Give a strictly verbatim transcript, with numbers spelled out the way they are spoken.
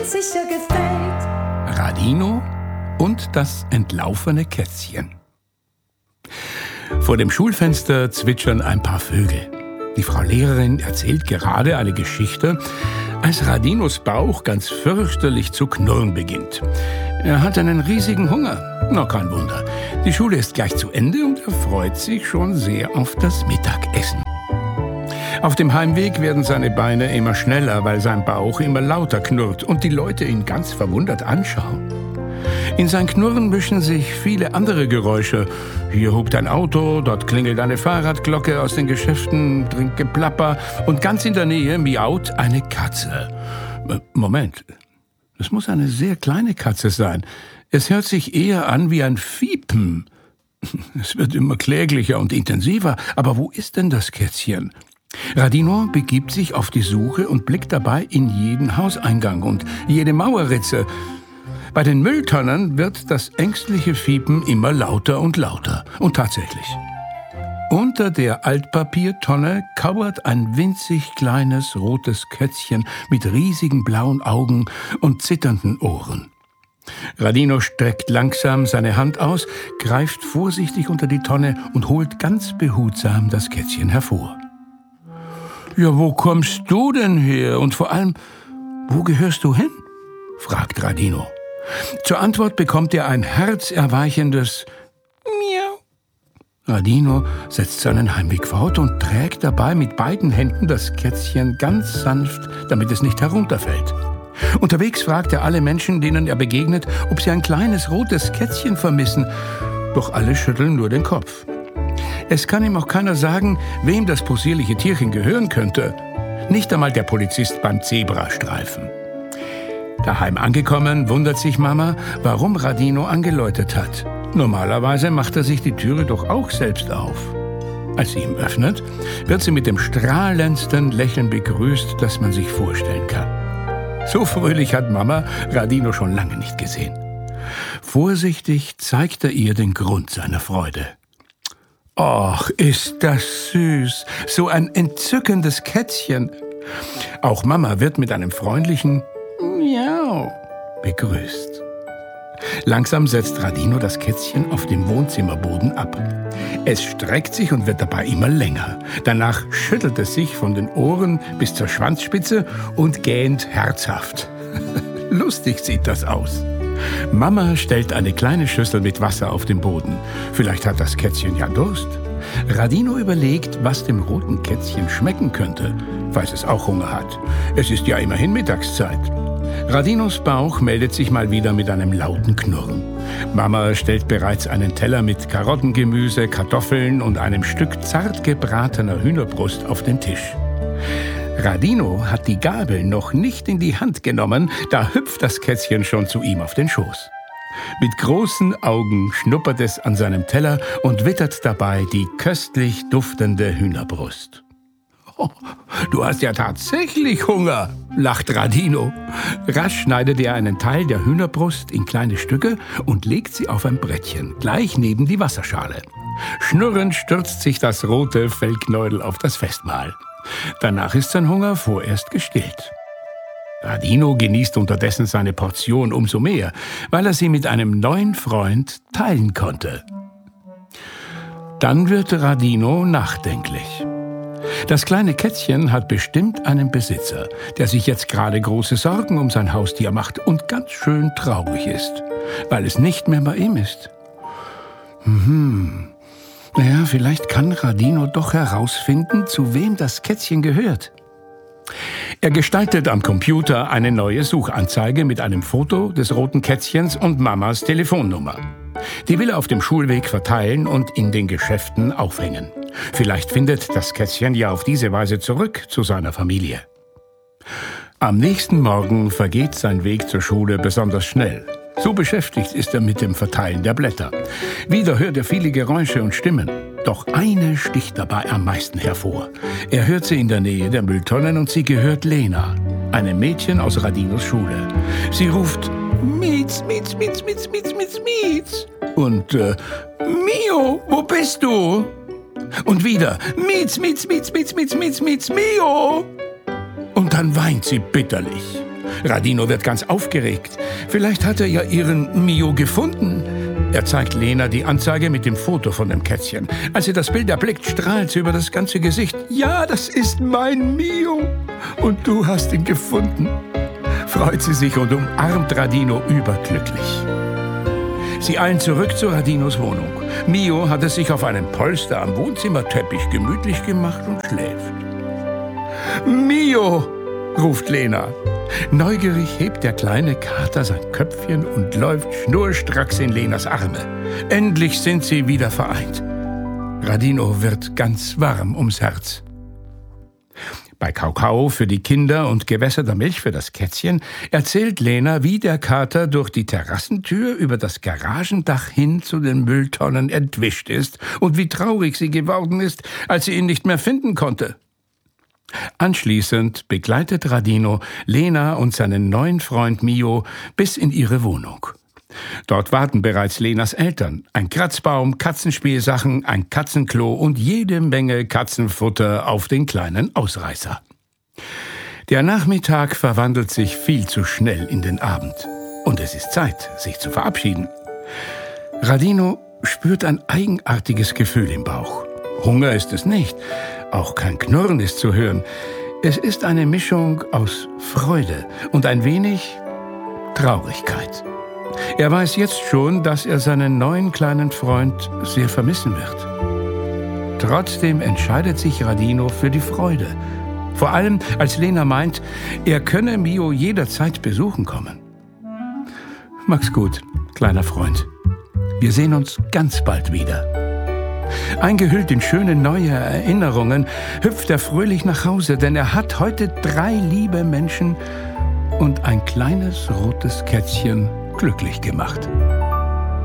sicher gefällt. Radino und das entlaufene Kätzchen. Vor dem Schulfenster zwitschern ein paar Vögel. Die Frau Lehrerin erzählt gerade eine Geschichte, als Radinos Bauch ganz fürchterlich zu knurren beginnt. Er hat einen riesigen Hunger. Na, kein Wunder. Die Schule ist gleich zu Ende und er freut sich schon sehr auf das Mittagessen. Auf dem Heimweg werden seine Beine immer schneller, weil sein Bauch immer lauter knurrt und die Leute ihn ganz verwundert anschauen. In sein Knurren mischen sich viele andere Geräusche. Hier hupt ein Auto, dort klingelt eine Fahrradglocke, aus den Geschäften dringt Geplapper und ganz in der Nähe miaut eine Katze. Moment, das muss eine sehr kleine Katze sein. Es hört sich eher an wie ein Fiepen. Es wird immer kläglicher und intensiver. Aber wo ist denn das Kätzchen? Radino begibt sich auf die Suche und blickt dabei in jeden Hauseingang und jede Mauerritze. Bei den Mülltonnen wird das ängstliche Fiepen immer lauter und lauter. Und tatsächlich. Unter der Altpapiertonne kauert ein winzig kleines rotes Kätzchen mit riesigen blauen Augen und zitternden Ohren. Radino streckt langsam seine Hand aus, greift vorsichtig unter die Tonne und holt ganz behutsam das Kätzchen hervor. »Ja, wo kommst du denn her? Und vor allem, wo gehörst du hin?« fragt Radino. Zur Antwort bekommt er ein herzerweichendes Miau. Radino setzt seinen Heimweg fort und trägt dabei mit beiden Händen das Kätzchen ganz sanft, damit es nicht herunterfällt. Unterwegs fragt er alle Menschen, denen er begegnet, ob sie ein kleines rotes Kätzchen vermissen. Doch alle schütteln nur den Kopf. Es kann ihm auch keiner sagen, wem das possierliche Tierchen gehören könnte. Nicht einmal der Polizist beim Zebrastreifen. Daheim angekommen, wundert sich Mama, warum Radino angeläutet hat. Normalerweise macht er sich die Türe doch auch selbst auf. Als sie ihm öffnet, wird sie mit dem strahlendsten Lächeln begrüßt, das man sich vorstellen kann. So fröhlich hat Mama Radino schon lange nicht gesehen. Vorsichtig zeigt er ihr den Grund seiner Freude. »Och, ist das süß, so ein entzückendes Kätzchen!« Auch Mama wird mit einem freundlichen Miau begrüßt. Langsam setzt Radino das Kätzchen auf dem Wohnzimmerboden ab. Es streckt sich und wird dabei immer länger. Danach schüttelt es sich von den Ohren bis zur Schwanzspitze und gähnt herzhaft. Lustig sieht das aus. Mama stellt eine kleine Schüssel mit Wasser auf den Boden. Vielleicht hat das Kätzchen ja Durst. Radino überlegt, was dem roten Kätzchen schmecken könnte, falls es auch Hunger hat. Es ist ja immerhin Mittagszeit. Radinos Bauch meldet sich mal wieder mit einem lauten Knurren. Mama stellt bereits einen Teller mit Karottengemüse, Kartoffeln und einem Stück zart gebratener Hühnerbrust auf den Tisch. Radino hat die Gabel noch nicht in die Hand genommen, da hüpft das Kätzchen schon zu ihm auf den Schoß. Mit großen Augen schnuppert es an seinem Teller und wittert dabei die köstlich duftende Hühnerbrust. »Oh, du hast ja tatsächlich Hunger«, lacht Radino. Rasch schneidet er einen Teil der Hühnerbrust in kleine Stücke und legt sie auf ein Brettchen, gleich neben die Wasserschale. Schnurrend stürzt sich das rote Fellknäudel auf das Festmahl. Danach ist sein Hunger vorerst gestillt. Radino genießt unterdessen seine Portion umso mehr, weil er sie mit einem neuen Freund teilen konnte. Dann wird Radino nachdenklich. Das kleine Kätzchen hat bestimmt einen Besitzer, der sich jetzt gerade große Sorgen um sein Haustier macht und ganz schön traurig ist, weil es nicht mehr bei ihm ist. Hm, naja, vielleicht kann Radino doch herausfinden, zu wem das Kätzchen gehört. Er gestaltet am Computer eine neue Suchanzeige mit einem Foto des roten Kätzchens und Mamas Telefonnummer. Die will er auf dem Schulweg verteilen und in den Geschäften aufhängen. Vielleicht findet das Kätzchen ja auf diese Weise zurück zu seiner Familie. Am nächsten Morgen vergeht sein Weg zur Schule besonders schnell. So beschäftigt ist er mit dem Verteilen der Blätter. Wieder hört er viele Geräusche und Stimmen. Doch eine sticht dabei am meisten hervor. Er hört sie in der Nähe der Mülltonnen und sie gehört Lena, einem Mädchen aus Radinos Schule. Sie ruft Mietz, Mietz, Mietz, Mietz, Mietz, Mietz, Mietz. Und äh, Mio, wo bist du? Und wieder Mietz, Mietz, Mietz, Mietz, Mietz, Mietz, Mietz, Mio. Und dann weint sie bitterlich. Radino wird ganz aufgeregt. Vielleicht hat er ja ihren Mio gefunden. Er zeigt Lena die Anzeige mit dem Foto von dem Kätzchen. Als sie das Bild erblickt, strahlt sie über das ganze Gesicht. Ja, das ist mein Mio. Und du hast ihn gefunden. Freut sie sich und umarmt Radino überglücklich. Sie eilen zurück zu Radinos Wohnung. Mio hat es sich auf einen Polster am Wohnzimmerteppich gemütlich gemacht und schläft. Mio, ruft Lena. Neugierig hebt der kleine Kater sein Köpfchen und läuft schnurstracks in Lenas Arme. Endlich sind sie wieder vereint. Radino wird ganz warm ums Herz. Bei Kakao für die Kinder und gewässerter Milch für das Kätzchen erzählt Lena, wie der Kater durch die Terrassentür über das Garagendach hin zu den Mülltonnen entwischt ist und wie traurig sie geworden ist, als sie ihn nicht mehr finden konnte. Anschließend begleitet Radino Lena und seinen neuen Freund Mio bis in ihre Wohnung. Dort warten bereits Lenas Eltern. Ein Kratzbaum, Katzenspielsachen, ein Katzenklo und jede Menge Katzenfutter auf den kleinen Ausreißer. Der Nachmittag verwandelt sich viel zu schnell in den Abend. Und es ist Zeit, sich zu verabschieden. Radino spürt ein eigenartiges Gefühl im Bauch. Hunger ist es nicht, auch kein Knurren ist zu hören. Es ist eine Mischung aus Freude und ein wenig Traurigkeit. Er weiß jetzt schon, dass er seinen neuen kleinen Freund sehr vermissen wird. Trotzdem entscheidet sich Radino für die Freude. Vor allem, als Lena meint, er könne Mio jederzeit besuchen kommen. Mach's gut, kleiner Freund. Wir sehen uns ganz bald wieder. Eingehüllt in schöne neue Erinnerungen hüpft er fröhlich nach Hause, denn er hat heute drei liebe Menschen und ein kleines rotes Kätzchen glücklich gemacht.